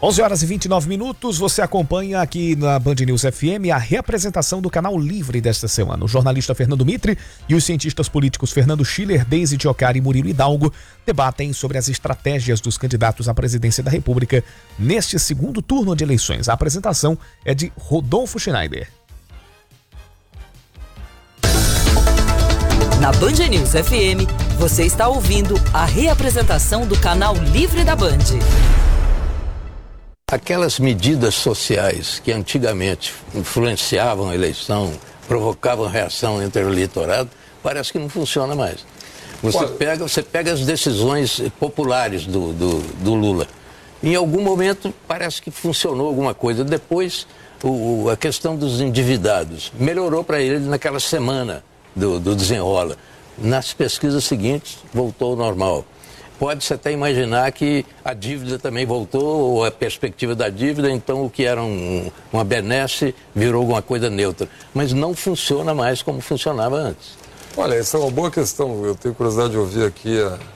11h29, você acompanha aqui na Band News FM a reapresentação do Canal Livre desta semana. O jornalista Fernando Mitre e os cientistas políticos Fernando Schiller, Deise Giocari e Murilo Hidalgo debatem sobre as estratégias dos candidatos à presidência da República neste segundo turno de eleições. A apresentação é de Rodolfo Schneider. Na Band News FM, você está ouvindo a reapresentação do Canal Livre da Band. Aquelas medidas sociais que antigamente influenciavam a eleição, provocavam reação entre o eleitorado, parece que não funciona mais. Você pega as decisões populares do Lula. Em algum momento parece que funcionou alguma coisa. Depois, a questão dos endividados melhorou para ele naquela semana do desenrola. Nas pesquisas seguintes, voltou ao normal. Pode-se até imaginar que a dívida também voltou, ou a perspectiva da dívida, então o que era uma benesse virou alguma coisa neutra. Mas não funciona mais como funcionava antes. Olha, essa é uma boa questão. Eu tenho curiosidade de ouvir aqui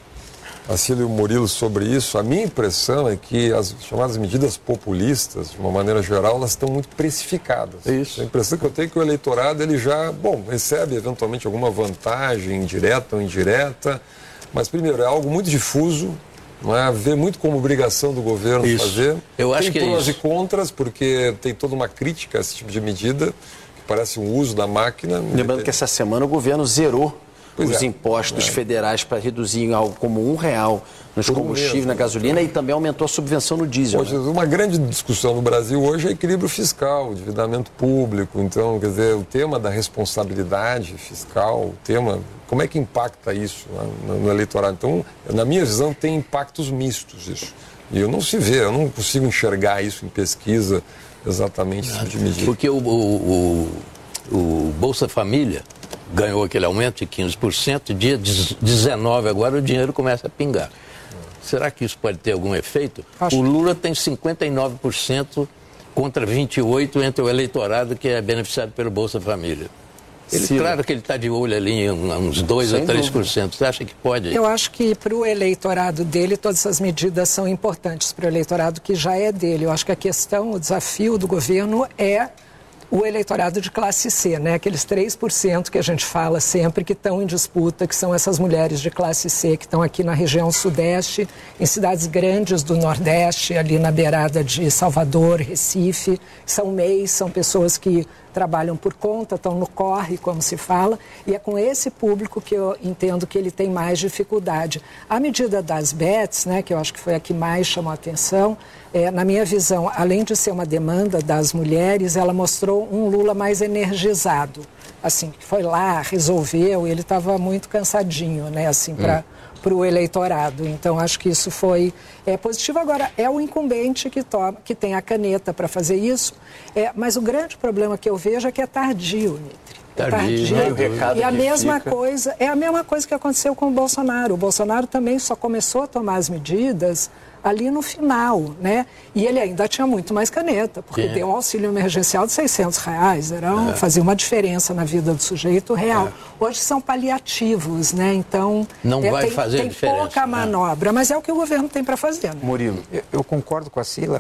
a Cília e o Murilo sobre isso. A minha impressão é que as chamadas medidas populistas, de uma maneira geral, elas estão muito precificadas. Isso. A impressão que eu tenho é que o eleitorado ele já, recebe eventualmente alguma vantagem direta ou indireta. Mas, primeiro, é algo muito difuso, não é? Vê muito como obrigação do governo fazer. Eu acho que tem prós e contras, porque tem toda uma crítica a esse tipo de medida, que parece um uso da máquina. Lembrando que essa semana o governo zerou os impostos federais para reduzir em algo como R$1 nos combustíveis, na gasolina, e também aumentou a subvenção no diesel. Hoje, uma grande discussão no Brasil hoje é equilíbrio fiscal, endividamento público. Então, quer dizer, o tema da responsabilidade fiscal, como é que impacta isso, né, no eleitorado? Então, na minha visão, tem impactos mistos isso. E eu não consigo enxergar isso em pesquisa exatamente esse tipo de medida. Porque o Bolsa Família ganhou aquele aumento de 15%, dia 19 agora o dinheiro começa a pingar. Será que isso pode ter algum efeito? O Lula tem 59% contra 28% entre o eleitorado que é beneficiado pelo Bolsa Família. Claro que ele está de olho ali em uns 2% a 3%. Você acha que pode? Eu acho que para o eleitorado dele, todas essas medidas são importantes para o eleitorado que já é dele. Eu acho que o desafio do governo é o eleitorado de classe C, né? Aqueles 3% que a gente fala sempre que estão em disputa, que são essas mulheres de classe C que estão aqui na região sudeste, em cidades grandes do nordeste, ali na beirada de Salvador, Recife, são MEIs, são pessoas que trabalham por conta, estão no corre, como se fala, e é com esse público que eu entendo que ele tem mais dificuldade. A medida das bets, né, que eu acho que foi a que mais chamou a atenção, na minha visão, além de ser uma demanda das mulheres, ela mostrou um Lula mais energizado, assim, que foi lá, resolveu, e ele estava muito cansadinho, né, assim, para o eleitorado. Então, acho que isso foi positivo. Agora, é o incumbente que tem a caneta para fazer isso, mas o grande problema que eu vejo é que é tardio, Mitre. Tardio. E a mesma coisa que aconteceu com o Bolsonaro. O Bolsonaro também só começou a tomar as medidas ali no final, né? E ele ainda tinha muito mais caneta, porque deu um auxílio emergencial de R$600, fazia uma diferença na vida do sujeito real. Hoje são paliativos, né? Então, não vai fazer tem diferença, pouca manobra, mas é o que o governo tem para fazer, né? Murilo. Eu concordo com a Cila,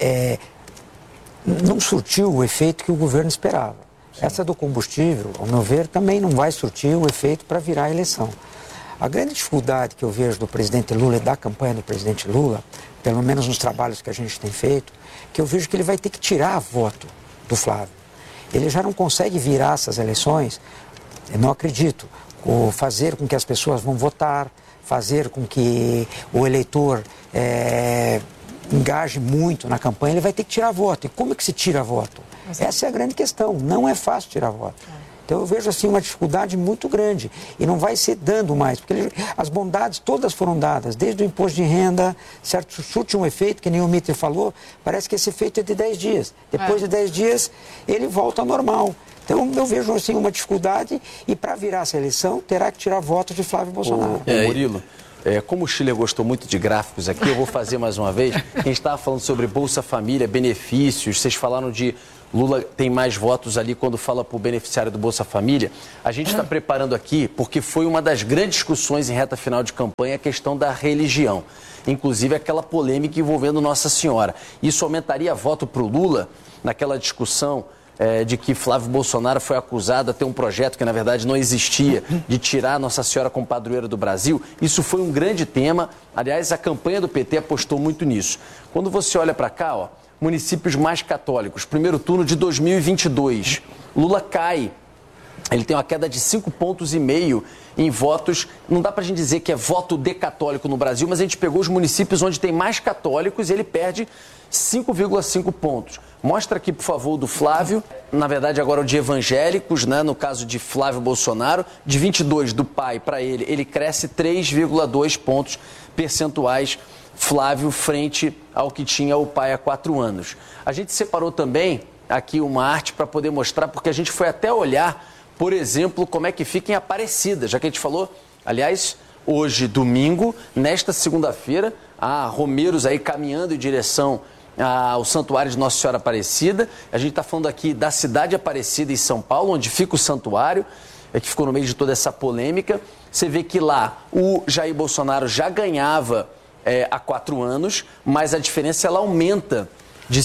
não surtiu o efeito que o governo esperava. Sim. Essa do combustível, ao meu ver, também não vai surtir o efeito para virar a eleição. A grande dificuldade que eu vejo do presidente Lula e da campanha do presidente Lula, pelo menos nos trabalhos que a gente tem feito, que eu vejo que ele vai ter que tirar voto do Flávio. Ele já não consegue virar essas eleições, eu não acredito, fazer com que as pessoas vão votar, fazer com que o eleitor engaje muito na campanha, ele vai ter que tirar voto. E como é que se tira voto? Essa é a grande questão, não é fácil tirar voto. Então eu vejo assim uma dificuldade muito grande e não vai ser dando mais, porque as bondades todas foram dadas, desde o imposto de renda, certo, surte um efeito, que nem o Mitre falou, parece que esse efeito é de 10 dias. Depois de 10 dias ele volta ao normal. Então eu vejo assim uma dificuldade e para virar essa eleição terá que tirar votos de Flávio Bolsonaro. Murilo, como o Schiller gostou muito de gráficos aqui, eu vou fazer mais uma vez. A gente estava falando sobre Bolsa Família, benefícios, vocês falaram de Lula tem mais votos ali quando fala para o beneficiário do Bolsa Família. A gente está preparando aqui porque foi uma das grandes discussões em reta final de campanha a questão da religião. inclusive aquela polêmica envolvendo Nossa Senhora. Isso aumentaria voto para o Lula naquela discussão de que Flávio Bolsonaro foi acusado a ter um projeto que, na verdade, não existia, de tirar Nossa Senhora como padroeira do Brasil. Isso foi um grande tema. Aliás, a campanha do PT apostou muito nisso. Quando você olha para cá, ó, municípios mais católicos, primeiro turno de 2022, Lula cai. Ele tem uma queda de 5,5 pontos em votos. Não dá para a gente dizer que é voto de católico no Brasil, mas a gente pegou os municípios onde tem mais católicos e ele perde 5,5 pontos. Mostra aqui, por favor, do Flávio. Na verdade, agora o de evangélicos, né? No caso de Flávio Bolsonaro, de 22 do pai para ele cresce 3,2 pontos percentuais, Flávio, frente ao que tinha o pai há 4 anos. A gente separou também aqui uma arte para poder mostrar, porque a gente foi até olhar, por exemplo, como é que fica em Aparecida, já que a gente falou, aliás, hoje, domingo, nesta segunda-feira, há romeiros aí caminhando em direção ao Santuário de Nossa Senhora Aparecida. A gente está falando aqui da cidade de Aparecida, em São Paulo, onde fica o santuário, que ficou no meio de toda essa polêmica. Você vê que lá o Jair Bolsonaro já ganhava há 4 anos, mas a diferença ela aumenta de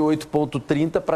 58,30 para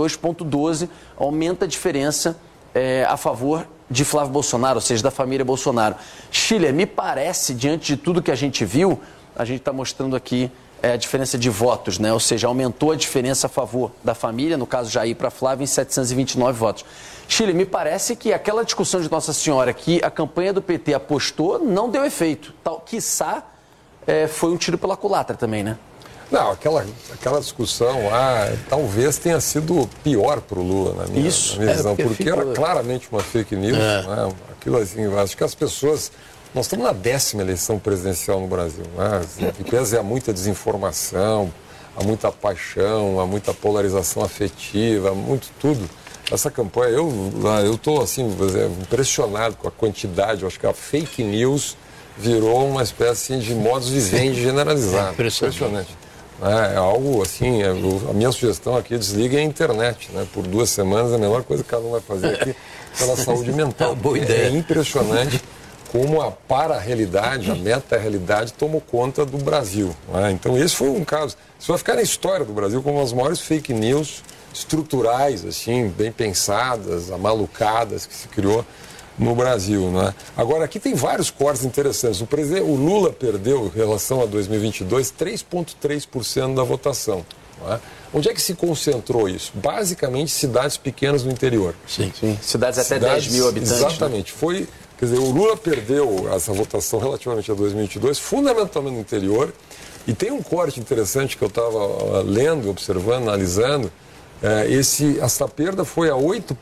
32,12, aumenta a diferença a favor de Flávio Bolsonaro, ou seja, da família Bolsonaro. Schiller, me parece, diante de tudo que a gente viu, a gente está mostrando aqui a diferença de votos, né? Ou seja, aumentou a diferença a favor da família, no caso Jair para Flávio, em 729 votos. Schiller, me parece que aquela discussão de Nossa Senhora que a campanha do PT apostou não deu efeito. Quiçá foi um tiro pela culatra também, né? Não, aquela discussão lá talvez tenha sido pior para o Lula, na minha visão, porque era claramente uma fake news. Né? Aquilo assim, acho que as pessoas... Nós estamos na 10ª eleição presidencial no Brasil, né? Em pese há muita desinformação, há muita paixão, há muita polarização afetiva, há muito tudo. Essa campanha, eu estou assim, impressionado com a quantidade. Eu acho que a fake news virou uma espécie de modus vivendi generalizado. Impressionante. É algo assim, a minha sugestão aqui é desligue a internet, né? Por 2 semanas, a menor coisa que cada um vai fazer aqui pela saúde mental. Boa ideia. É impressionante como a para-realidade, a meta-realidade tomou conta do Brasil. Né? Então esse foi um caso. Isso vai ficar na história do Brasil como as maiores fake news estruturais, assim, bem pensadas, amalucadas que se criou no Brasil. Né? Agora, aqui tem vários cortes interessantes. O Lula perdeu, em relação a 2022, 3,3% da votação. Né? Onde é que se concentrou isso? Basicamente, cidades pequenas do interior. Sim. Cidades até 10 mil habitantes. Exatamente. Né? Quer dizer, o Lula perdeu essa votação relativamente a 2022, fundamentalmente no interior. E tem um corte interessante que eu estava lendo, observando, analisando. Essa perda foi a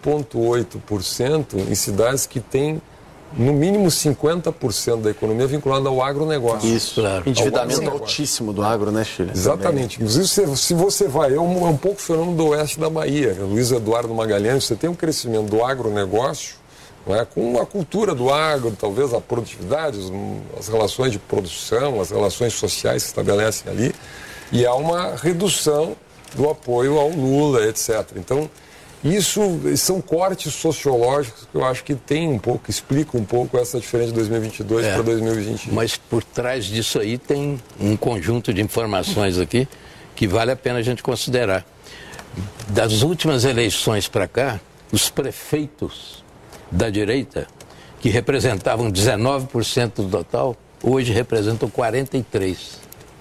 8,8% em cidades que têm, no mínimo, 50% da economia vinculada ao agronegócio. Isso, claro. Endividamento altíssimo do agro, né, Schiller? Exatamente. Inclusive, se você vai, é um pouco fenômeno do oeste da Bahia. Luiz Eduardo Magalhães, você tem um crescimento do agronegócio, com a cultura do agro, talvez a produtividade, as relações de produção, as relações sociais que se estabelecem ali, e há uma redução do apoio ao Lula, etc. Então, isso são cortes sociológicos que eu acho que explicam um pouco essa diferença de 2022 para 2021. Mas por trás disso aí tem um conjunto de informações aqui que vale a pena a gente considerar. Das últimas eleições para cá, os prefeitos da direita, que representavam 19% do total, hoje representam 43%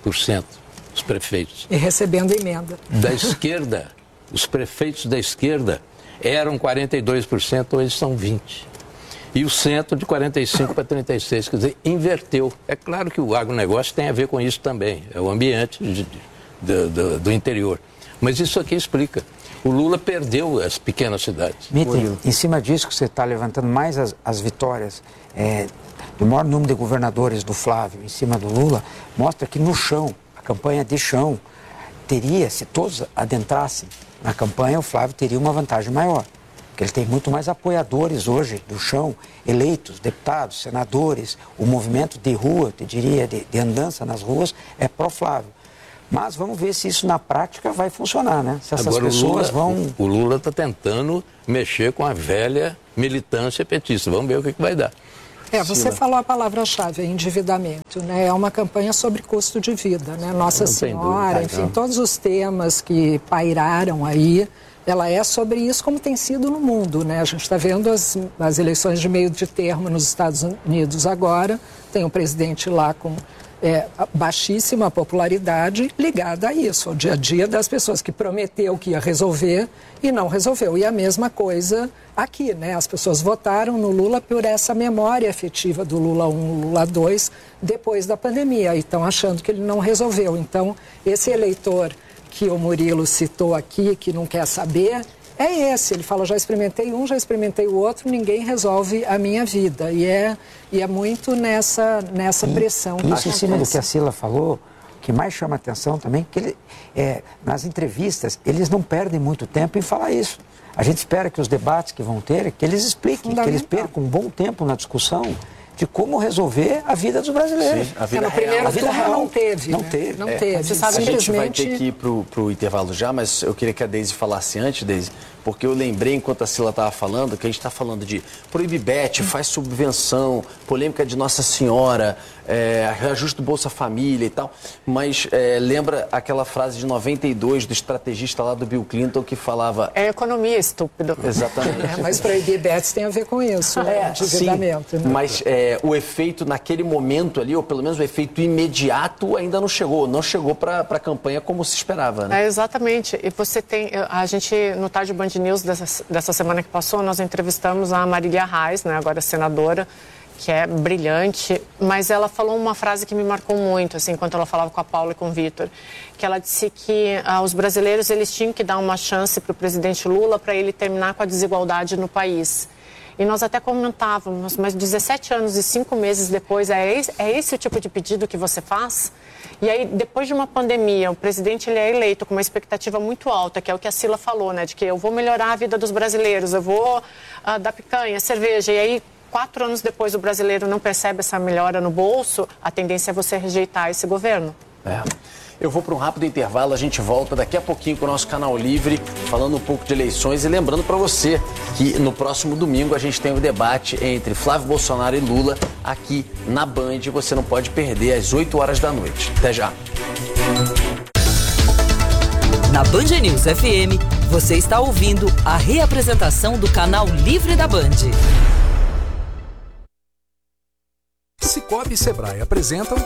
os prefeitos. E recebendo emenda. Da esquerda, os prefeitos da esquerda eram 42%, hoje são 20%. E o centro de 45% para 36%, quer dizer, inverteu. É claro que o agronegócio tem a ver com isso também, é o ambiente do interior. Mas isso aqui explica. O Lula perdeu as pequenas cidades. Mitem, em cima disso que você está levantando mais as vitórias do maior número de governadores do Flávio em cima do Lula, mostra que no chão, a campanha de chão, se todos adentrassem na campanha, o Flávio teria uma vantagem maior. Porque ele tem muito mais apoiadores hoje do chão, eleitos, deputados, senadores, o movimento de rua, eu diria, de andança nas ruas, é pró-Flávio. Mas vamos ver se isso na prática vai funcionar, né? Se essas pessoas vão... O Lula está tentando mexer com a velha militância petista. Vamos ver o que vai dar. Você falou a palavra-chave, endividamento, né? É uma campanha sobre custo de vida, né? Nossa Senhora, enfim, todos os temas que pairaram aí, ela é sobre isso como tem sido no mundo, né? A gente está vendo as eleições de meio de termo nos Estados Unidos agora, tem um presidente lá com baixíssima popularidade ligada a isso, ao dia a dia das pessoas, que prometeu que ia resolver e não resolveu. E a mesma coisa aqui, né? As pessoas votaram no Lula por essa memória afetiva do Lula 1, Lula 2, depois da pandemia, e estão achando que ele não resolveu. Então, esse eleitor que o Murilo citou aqui, que não quer saber, é esse. Ele fala, já experimentei um, já experimentei o outro, ninguém resolve a minha vida. E é muito nessa pressão. Isso em cima do que a Cila falou, o que mais chama atenção também, que nas entrevistas, eles não perdem muito tempo em falar isso. A gente espera que os debates que vão ter, que eles expliquem, que eles percam um bom tempo na discussão de como resolver a vida dos brasileiros. Sim, a vida no primeiro real. turno não teve. Não teve. Não teve. Você sabe, a gente vai ter que ir pro intervalo já, mas eu queria que a Deise falasse antes, Deise, porque eu lembrei, enquanto a Cila estava falando, que a gente está falando de proíbe bet, faz subvenção, polêmica de Nossa Senhora, reajuste do Bolsa Família e tal, mas lembra aquela frase de 92 do estrategista lá do Bill Clinton que falava... É economia, estúpido. Exatamente. Mas proibir bets tem a ver com isso, endividamento. Sim, né? mas o efeito naquele momento ali, ou pelo menos o efeito imediato, ainda não chegou para a campanha como se esperava, né? Exatamente. E você tem... A gente, no Tarde Band News dessa semana que passou, nós entrevistamos a Marília Reis, né, agora senadora, que é brilhante, mas ela falou uma frase que me marcou muito, assim, enquanto ela falava com a Paula e com o Vitor, que ela disse que os brasileiros, eles tinham que dar uma chance para o presidente Lula para ele terminar com a desigualdade no país. E nós até comentávamos, mas 17 anos e 5 meses depois, é esse o tipo de pedido que você faz? E aí, depois de uma pandemia, o presidente ele é eleito com uma expectativa muito alta, que é o que a Cila falou, né? De que eu vou melhorar a vida dos brasileiros, eu vou dar picanha, cerveja. E aí, 4 anos depois, o brasileiro não percebe essa melhora no bolso, a tendência é você rejeitar esse governo. Eu vou para um rápido intervalo, a gente volta daqui a pouquinho com o nosso Canal Livre, falando um pouco de eleições e lembrando para você que no próximo domingo a gente tem o debate entre Flávio Bolsonaro e Lula aqui na Band. Você não pode perder às 8 horas da noite. Até já. Na Band News FM, você está ouvindo a reapresentação do Canal Livre da Band. Cicobi e Sebrae apresentam